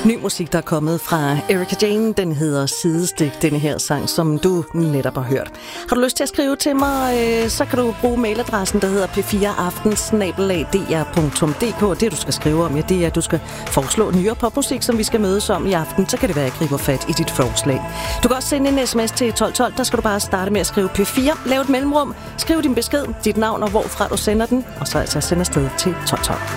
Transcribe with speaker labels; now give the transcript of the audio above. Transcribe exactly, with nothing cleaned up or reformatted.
Speaker 1: Ny musik, der er kommet fra Erika Jane, den hedder Sidestik, denne her sang, som du netop har hørt. Har du lyst til at skrive til mig, så kan du bruge mailadressen, der hedder p fire aften snabel-a d r punktum d k. Det, du skal skrive om, ja, det er, at du skal foreslå nyere popmusik, som vi skal mødes om i aften. Så kan det være, at jeg griber fat i dit forslag. Du kan også sende en sms til tolv tolv. Der skal du bare starte med at skrive P fire. Lav et mellemrum. Skriv din besked, dit navn og hvorfra du sender den. Og så altså sende afsted til tolv tolv.